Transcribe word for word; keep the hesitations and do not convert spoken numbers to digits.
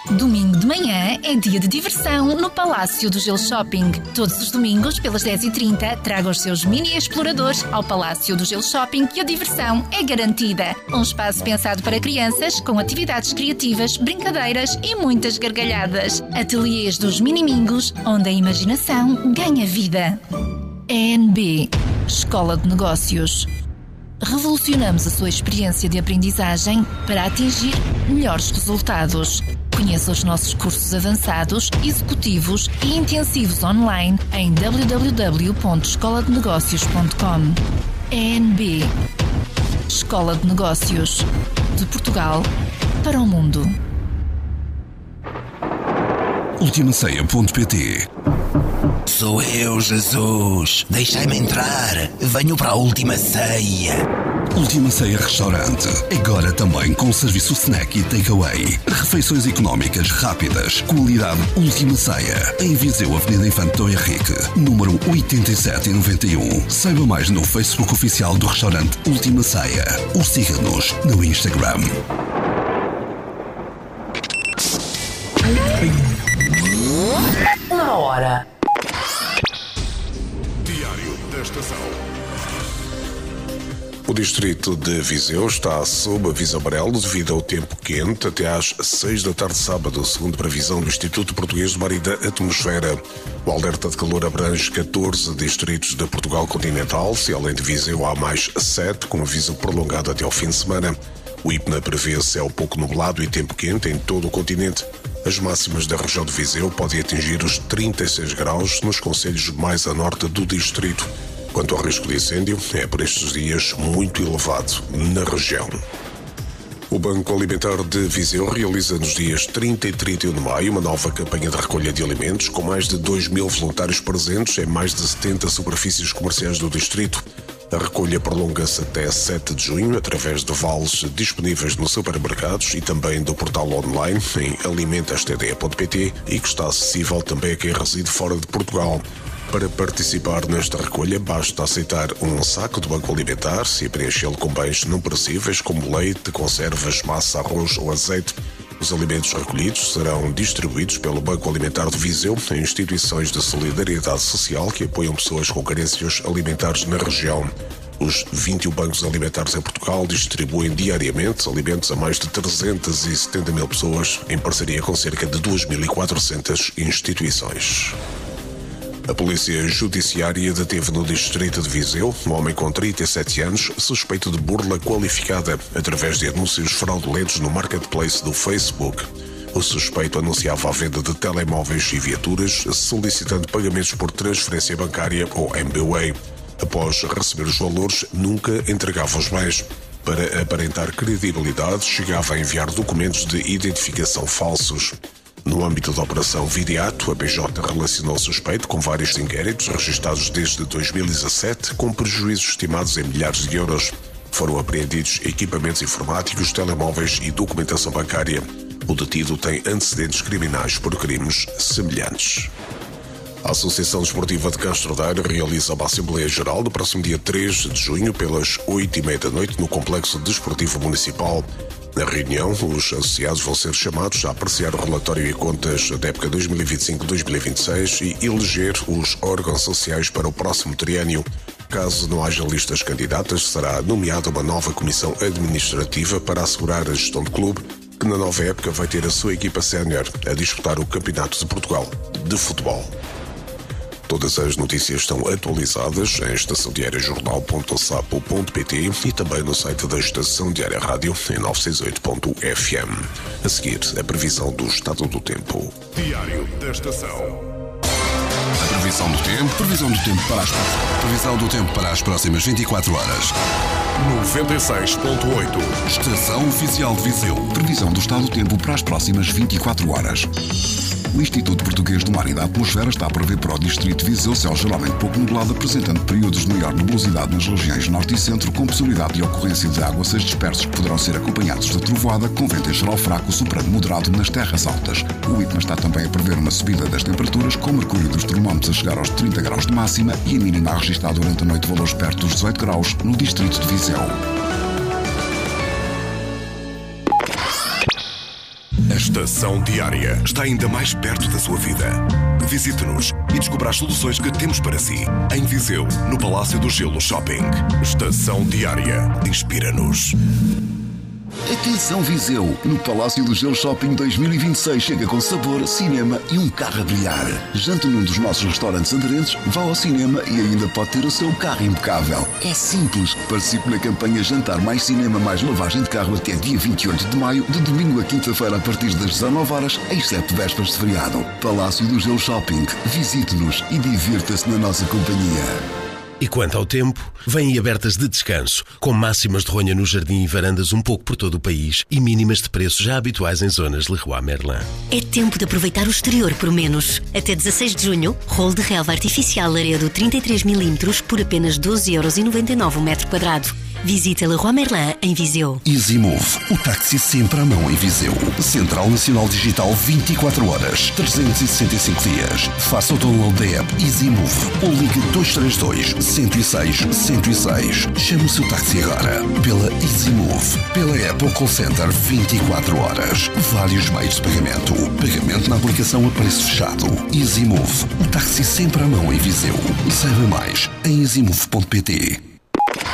Domingo de manhã é dia de diversão no Palácio do Gelo Shopping. Todos os domingos, pelas dez e trinta, traga os seus mini exploradores ao Palácio do Gelo Shopping, que a diversão é garantida. Um espaço pensado para crianças, com atividades criativas, brincadeiras e muitas gargalhadas. Ateliês dos Minimingos, onde a imaginação ganha vida. E N B Escola de Negócios. Revolucionamos a sua experiência de aprendizagem para atingir melhores resultados. Conheça os nossos cursos avançados, executivos e intensivos online em w w w ponto escola de negócios ponto com. E N B Escola de Negócios. De Portugal para o mundo. Ultimaceia ponto pt. Sou eu, Jesus. Deixai-me entrar. Venho para a Última Ceia. Última Ceia Restaurante. Agora também com serviço snack e takeaway. Refeições económicas rápidas. Qualidade Última Ceia. Em Viseu, Avenida Infante do Henrique, número oitenta e sete e noventa e um. Saiba mais no Facebook oficial do restaurante Última Ceia. Ou siga-nos no Instagram. Na hora. Diário da Estação. O distrito de Viseu está sob aviso amarelo devido ao tempo quente até às seis da tarde de sábado, segundo previsão do Instituto Português do Mar e da Atmosfera. O alerta de calor abrange catorze distritos de Portugal continental, se além de Viseu há mais sete, com aviso prolongado até ao fim de semana. O I P N A prevê céu pouco nublado e tempo quente em todo o continente. As máximas da região de Viseu podem atingir os trinta e seis graus nos concelhos mais a norte do distrito. Quanto ao risco de incêndio, é por estes dias muito elevado na região. O Banco Alimentar de Viseu realiza nos dias trinta e trinta e um de maio uma nova campanha de recolha de alimentos com mais de dois mil voluntários presentes em mais de setenta superfícies comerciais do distrito. A recolha prolonga-se até sete de junho através de vales disponíveis nos supermercados e também do portal online em alimenta s t d ponto p t e que está acessível também a quem reside fora de Portugal. Para participar nesta recolha, basta aceitar um saco de banco alimentar e preenchê-lo com bens não perecíveis como leite, conservas, massa, arroz ou azeite. Os alimentos recolhidos serão distribuídos pelo Banco Alimentar de Viseu em instituições de solidariedade social que apoiam pessoas com carências alimentares na região. Os vinte e um bancos alimentares em Portugal distribuem diariamente alimentos a mais de trezentas e setenta mil pessoas, em parceria com cerca de duas mil e quatrocentas instituições. A Polícia Judiciária deteve no distrito de Viseu um homem com trinta e sete anos suspeito de burla qualificada através de anúncios fraudulentos no marketplace do Facebook. O suspeito anunciava a venda de telemóveis e viaturas, solicitando pagamentos por transferência bancária ou M B W A. Após receber os valores, nunca entregava os bens. Para aparentar credibilidade, chegava a enviar documentos de identificação falsos. No âmbito da Operação Viriato, a P J relacionou o suspeito com vários inquéritos registados desde dois mil e dezassete, com prejuízos estimados em milhares de euros. Foram apreendidos equipamentos informáticos, telemóveis e documentação bancária. O detido tem antecedentes criminais por crimes semelhantes. A Associação Desportiva de Castro Daire realiza uma Assembleia Geral no próximo dia três de junho, pelas oito e meia da noite, no Complexo Desportivo Municipal. Na reunião, os associados vão ser chamados a apreciar o relatório e contas da época dois mil e vinte e cinco a dois mil e vinte e seis e eleger os órgãos sociais para o próximo triênio. Caso não haja listas candidatas, será nomeada uma nova comissão administrativa para assegurar a gestão do clube, que na nova época vai ter a sua equipa sénior a disputar o Campeonato de Portugal de Futebol. Todas as notícias estão atualizadas em estação diária jornal ponto sapo ponto p t e também no site da Estação Diária Rádio em novecentos e sessenta e oito ponto f m. A seguir, a previsão do estado do tempo. Diário da Estação. A previsão do tempo, previsão do tempo para as, previsão do tempo para as próximas vinte e quatro horas. noventa e seis ponto oito. Estação Oficial de Viseu. Previsão do estado do tempo para as próximas vinte e quatro horas. O Instituto Português do Mar e da Atmosfera está a prever para o Distrito de Viseu céu geralmente pouco nublado, apresentando períodos de maior nebulosidade nas regiões norte e centro, com possibilidade de ocorrência de aguaceiros dispersos que poderão ser acompanhados de trovoada, com vento em geral fraco, superando moderado nas terras altas. O I P M A está também a prever uma subida das temperaturas, com o mercúrio dos termómetros a chegar aos trinta graus de máxima e a mínima a registrar durante a noite valores perto dos dezoito graus no Distrito de Viseu. A Estação Diária está ainda mais perto da sua vida. Visite-nos e descubra as soluções que temos para si. Em Viseu, no Palácio do Gelo Shopping. Estação Diária. Inspira-nos. Atenção Viseu, no Palácio do Gelo Shopping dois mil e vinte e seis chega com sabor, cinema e um carro a brilhar. Jante num dos nossos restaurantes aderentes, vá ao cinema e ainda pode ter o seu carro impecável. É simples, participe na campanha Jantar mais Cinema mais Lavagem de Carro até dia vinte e oito de maio, de domingo a quinta-feira a partir das dezanove horas, exceto vésperas de feriado. Palácio do Gelo Shopping, visite-nos e divirta-se na nossa companhia. E quanto ao tempo, vêm abertas de descanso, com máximas de ronha no jardim e varandas um pouco por todo o país e mínimas de preços já habituais em zonas Leroy Merlin. É tempo de aproveitar o exterior por menos. Até dezasseis de junho, rolo de relva artificial Laredo trinta e três milímetros por apenas doze euros e noventa e nove o metro quadrado. Visita Leroy Merlin em Viseu. EasyMove, o táxi sempre à mão em Viseu. Central Nacional Digital vinte e quatro horas, trezentos e sessenta e cinco dias. Faça o download da app EasyMove ou ligue dois três dois, um zero seis, um zero seis. Chame o seu táxi agora. Pela EasyMove, pela app ou call center vinte e quatro horas. Vários meios de pagamento. Pagamento na aplicação a preço fechado. EasyMove, o táxi sempre à mão em Viseu. Saiba mais em easymove ponto pt.